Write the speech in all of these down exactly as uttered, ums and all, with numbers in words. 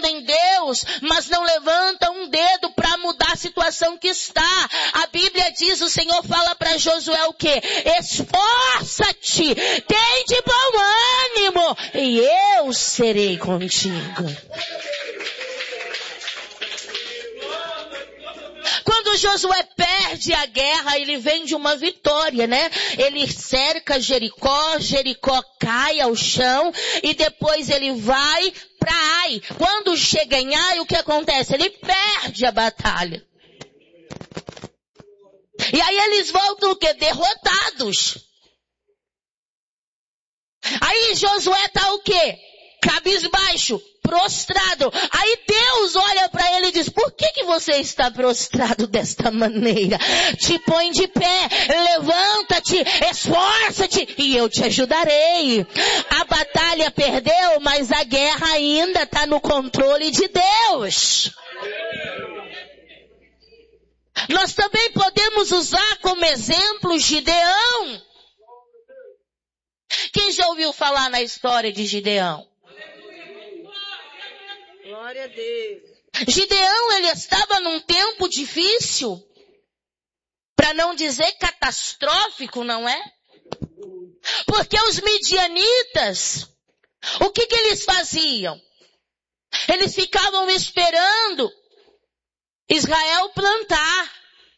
confiando em Deus, mas não levanta um dedo para mudar a situação que está. A Bíblia diz, o Senhor fala para Josué o quê? Esforça-te, tem de bom ânimo, e eu serei contigo. Quando Josué perde a guerra, ele vem de uma vitória, né? Ele cerca Jericó, Jericó cai ao chão e depois ele vai para Ai. Quando chega em Ai, o que acontece? Ele perde a batalha. E aí eles voltam o quê? Derrotados. Aí Josué tá o quê? Cabisbaixo, prostrado. Aí Deus olha para ele e diz, por que que você está prostrado desta maneira? Te põe de pé, levanta-te, esforça-te e eu te ajudarei. A batalha perdeu, mas a guerra ainda está no controle de Deus. Nós também podemos usar como exemplo Gideão. Quem já ouviu falar na história de Gideão? Glória a Deus. Gideão, ele estava num tempo difícil, para não dizer catastrófico, não é? Porque os midianitas, o que que eles faziam? Eles ficavam esperando Israel plantar.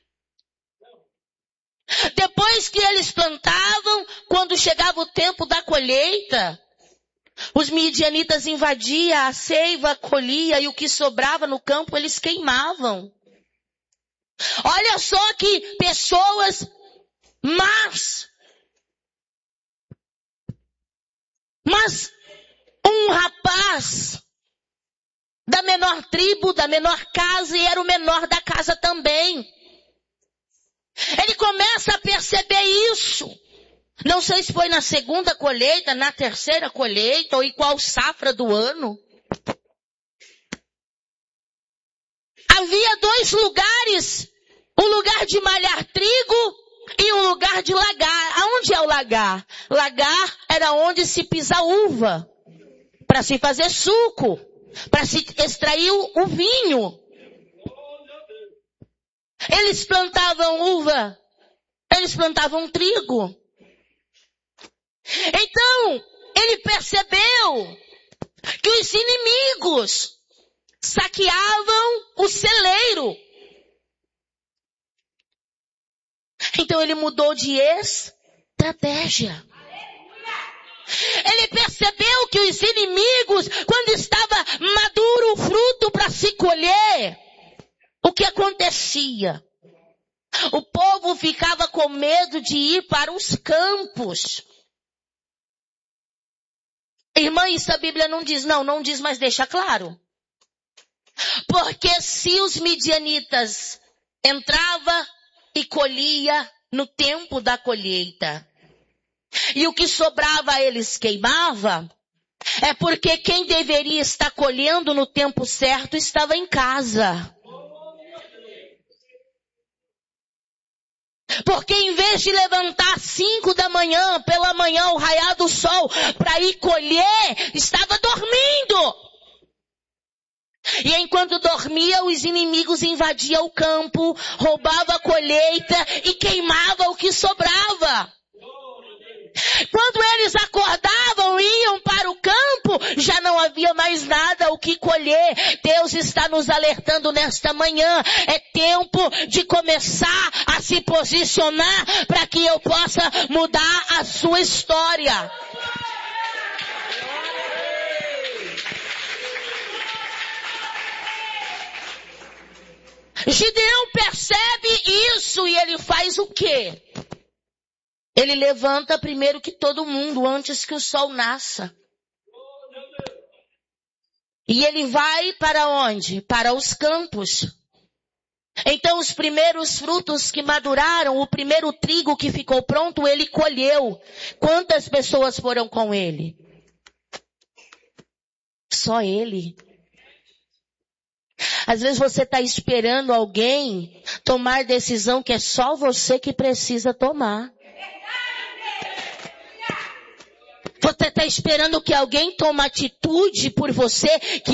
Depois que eles plantavam, quando chegava o tempo da colheita, os midianitas invadiam a seiva, colhia e o que sobrava no campo eles queimavam. Olha só que pessoas más. Mas um rapaz da menor tribo, da menor casa, e era o menor da casa também. Ele começa a perceber isso. Não sei se foi na segunda colheita, na terceira colheita, ou em qual safra do ano. Havia dois lugares. Um lugar de malhar trigo e um lugar de lagar. Aonde é o lagar? Lagar era onde se pisa uva. Para se fazer suco. Para se extrair o, o vinho. Eles plantavam uva. Eles plantavam trigo. Então, ele percebeu que os inimigos saqueavam o celeiro. Então ele mudou de estratégia. Ele percebeu que os inimigos, quando estava maduro o fruto para se colher, o que acontecia? O povo ficava com medo de ir para os campos. Irmã, isso a Bíblia não diz, não, não diz, mas deixa claro. Porque se os midianitas entrava e colhia no tempo da colheita, e o que sobrava eles queimava, é porque quem deveria estar colhendo no tempo certo estava em casa. Porque em vez de levantar cinco da manhã, pela manhã, o raiar do sol, para ir colher, estava dormindo. E enquanto dormia, os inimigos invadiam o campo, roubavam a colheita e queimavam o que sobrava. Quando eles acordavam e iam para o campo, já não havia mais nada o que colher. Deus está nos alertando nesta manhã. É tempo de começar a se posicionar para que eu possa mudar a sua história. Gideão percebe isso e ele faz o quê? Ele levanta primeiro que todo mundo, antes que o sol nasça. E ele vai para onde? Para os campos. Então os primeiros frutos que maduraram, o primeiro trigo que ficou pronto, ele colheu. Quantas pessoas foram com ele? Só ele. Às vezes você está esperando alguém tomar decisão que é só você que precisa tomar. Você está esperando que alguém tome atitude por você que